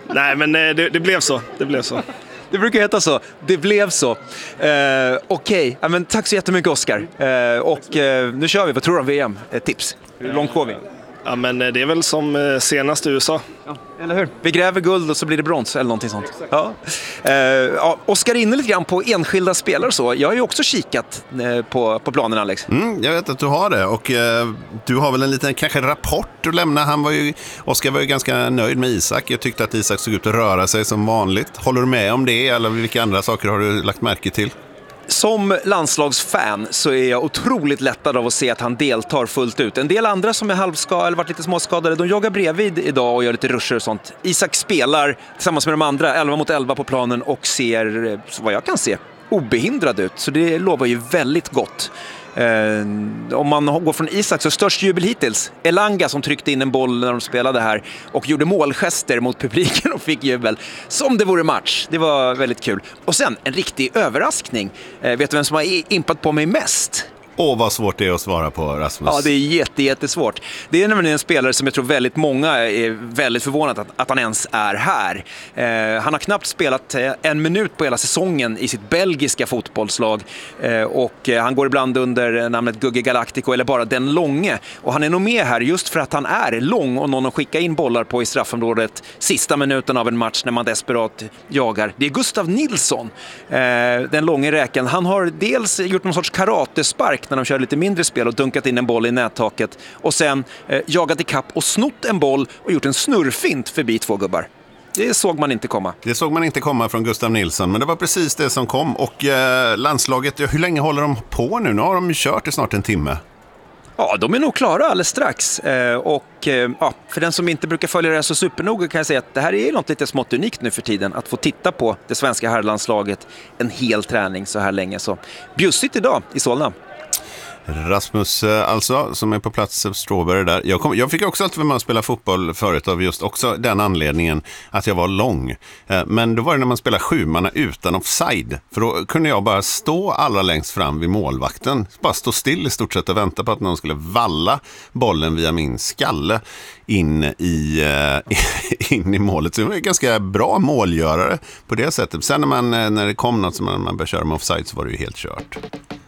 Nej, men det blev så. Det blev så. Det brukar heta så. Det blev så. Okej. Ja, men tack så jättemycket, Oskar. Nu kör vi. Vad tror du om VM? Tips. Hur långt går vi? Ja, men det är väl som senast i USA. Ja, eller hur? Vi gräver guld och så blir det brons eller någonting sånt. Ja. Oskar är inne lite grann på enskilda spelare så. Jag har ju också kikat på planen, Alex. Jag vet att du har det och du har väl en liten kanske rapport att lämna. Oskar var ju ganska nöjd med Isak. Jag tyckte att Isak såg ut att röra sig som vanligt. Håller du med om det eller vilka andra saker har du lagt märke till? Som landslagsfan så är jag otroligt lättad av att se att han deltar fullt ut. En del andra som är halvskadade eller varit lite småskadade, de joggar bredvid idag och gör lite ruscher och sånt. Isak spelar tillsammans med de andra 11 mot 11 på planen och ser, vad jag kan se, obehindrad ut. Så det lovar ju väldigt gott. Om man går från Isak så störst jubel hittills Elanga som tryckte in en boll när de spelade här och gjorde målgester mot publiken och fick jubel som det vore match. Det var väldigt kul. Och sen en riktig överraskning. Vet du vem som har impat på mig mest? Vad svårt det är att svara på, Rasmus. Ja, det är jättesvårt. Det är nämligen en spelare som jag tror väldigt många är väldigt förvånade att han ens är här. Han har knappt spelat en minut på hela säsongen i sitt belgiska fotbollslag och han går ibland under namnet Gugge Galactico eller bara Den Långe. Och han är nog med här just för att han är lång och någon att skicka in bollar på i straffområdet sista minuten av en match när man desperat jagar. Det är Gustav Nilsson, den långe räken. Han har dels gjort någon sorts karatespark när de kör lite mindre spel och dunkat in en boll i nättaket och sen jagat i kapp och snott en boll och gjort en snurrfint förbi 2 gubbar. Det såg man inte komma. Det såg man inte komma från Gustav Nilsson, men det var precis det som kom. Och landslaget, hur länge håller de på nu? Nu har de ju kört i snart en timme. Ja, de är nog klara alldeles strax. För den som inte brukar följa det så supernoga kan jag säga att det här är något lite smått unikt nu för tiden. Att få titta på det svenska herrlandslaget en hel träning så här länge. Så bjussigt idag i Solna. Rasmus alltså, som är på plats av Strawberry där. Jag fick också alltid vara med att spela fotboll förut av just också den anledningen att jag var lång. Men då var det när man spelade 7-manna utan offside. För då kunde jag bara stå allra längst fram vid målvakten. Bara stå still i stort sett och vänta på att någon skulle valla bollen via min skalle in i målet. Så det var en ganska bra målgörare på det sättet. Sen när det kom något som man började köra med offside så var det ju helt kört.